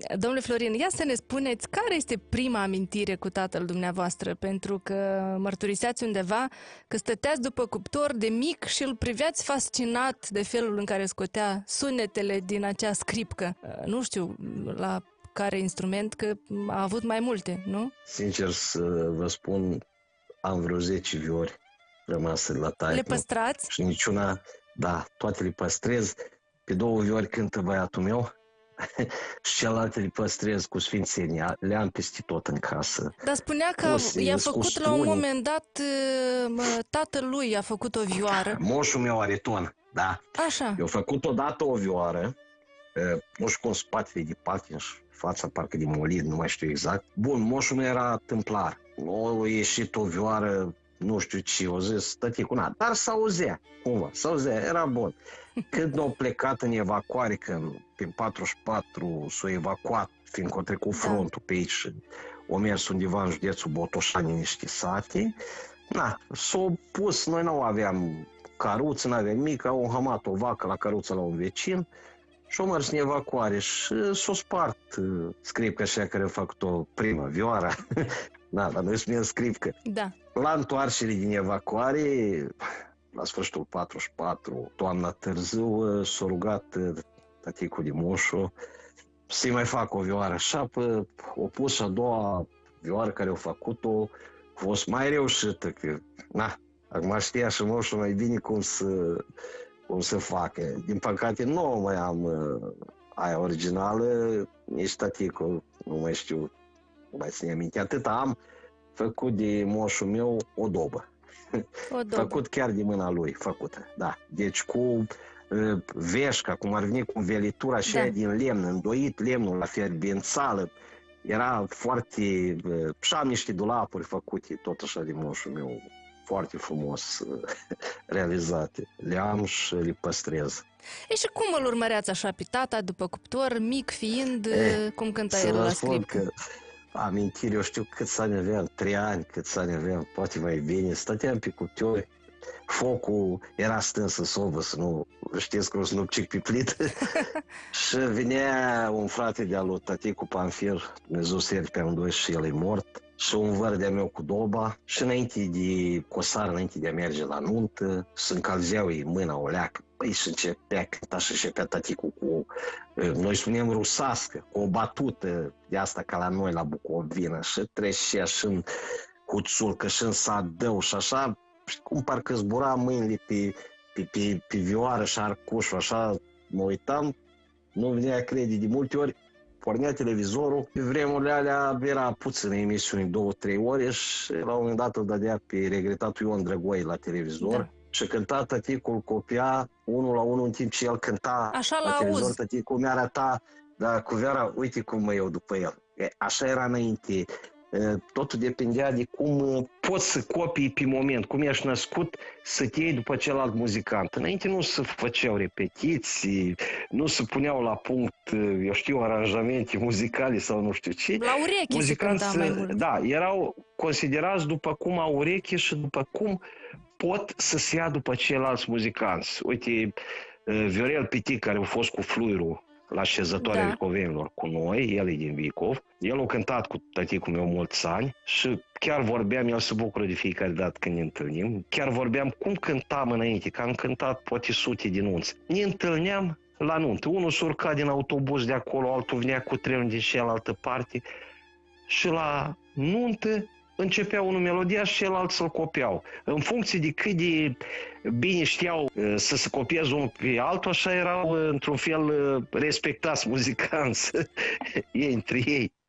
Domnule Florin, ia să ne spuneți care este prima amintire cu tatăl dumneavoastră, pentru că mărturiseați undeva că stăteați după cuptor de mic și îl priveați fascinat de felul în care scotea sunetele din acea scripcă. Nu știu la care instrument, că a avut mai multe, nu? Sincer să vă spun, am vreo 10 viori rămase la taică. Le păstrați? Și niciuna, da, toate le păstrez. Pe 2 viori cântă băiatul meu și celelalte le păstrez cu sfințenia. Le am peste tot în casă. Dar spunea că i-a făcut la un moment dat, tatăl lui i-a făcut o vioară. Moșul meu are ton, da. Așa. Eu făcut odată o vioară, nu știu cum, spatele de patin și fața parcă de molid, nu mai știu exact. Bun, moșul meu era tâmplar. Nu a ieșit o vioară, nu știu ce, o zis, tăticu, na, dar s-auzea, cumva, s-auzea, era bun. Când au plecat în evacuare, când prin 44 s-au evacuat, fiindcă au trecut frontul pe aici, au mers undeva în județul Botoșani, în niște sate, na, s-au pus, noi nu aveam căruță, nu aveam nimic, au înhămat o vacă la căruță la un vecin și au mers în evacuare și s-au spart scripca așa care a făcut-o prima, vioara. Da, dar noi spunem scripcă. Da. La întoarcere din evacuare, la sfârșitul 44, toamna târziu, s-a rugat tăticul de moșu să-i mai facă o vioară. Așa, o pus a doua vioară care a făcut-o, a fost mai reușită, că, na, acum știa și moșul mai bine cum să facă. Din păcate nu mai am aia originală, nici tăticul, nu mai știu, nu mai ține minte. Atât am făcut de moșul meu o dobă. Făcut chiar de mâna lui, făcută, da. Deci cu veșca, cum ar veni cu velitura așa din lemn, îndoit lemnul la fierbințală. Era foarte... și am niște dulapuri făcute, tot așa de moșul meu, foarte frumos realizate. Le am și le păstrez. E și cum îl urmăreați așa pe tata, după cuptor, mic fiind, cum cânta el la scripcă? Amintiri, eu știu câți ani aveam, 3 ani, câți ani aveam, poate mai bine, stăteam pe cuptor, focul era stâns în sobă, să nu, știți cum să nu cic pe plită, și venea un frate de-al lui tăticul Panfir, Dumnezeu să ierte pe amândoi și el e mort, și un văr de-a meu cu doba, și înainte de cosar, înainte de a merge la nuntă, să încălzeau ei mâna o leacă. Păi și începea cânta și începea tăticul cu, noi spunem rusască, cu o batută de asta ca la noi la Bucovină, și trecea și în huțulcă și în sadău și așa, cum parcă zbura mâinile pe vioară și arcușul, așa mă uitam, nu venea crede, de multe ori pornea televizorul, pe vremurile alea era puțină emisiuni, 2-3 ore și la un moment dat îl dădea pe regretatul Ion Drăgoi la televizor. Da. Și cânta tăticul, copia 1 la 1 în timp ce el cânta așa la televizor, auz. tăticul mi arăta, da, cu Vera, uite cum mă iau după el. Așa era înainte. Totul depindea de cum poți să copii pe moment, cum ești născut să te iei după celălalt muzicant. Înainte nu se făceau repetiții, nu se puneau la punct, eu știu, aranjamente muzicale sau nu știu ce. La ureche se cânta mai mult. Da, erau considerați după cum au ureche și după cum pot să se ia după ceilalți muzicanți. Uite, Viorel Pitic, care a fost cu fluierul la șezătoarea Vicovenilor cu noi, el e din Vicov, el a cântat cu tăticul meu mulți ani și chiar vorbeam, el se bucură de fiecare dată când ne întâlnim, chiar vorbeam cum cântam înainte, că am cântat poate sute de nunți. Ne întâlneam la nuntă, unul s-a urcat din autobuz de acolo, altul venea cu trenul din cealaltă parte și la nuntă începea unul melodia și celălalt să-l copiau. În funcție de cât de bine știau să se copieze unul pe altul, așa erau într-un fel respectați muzicanți ei între ei.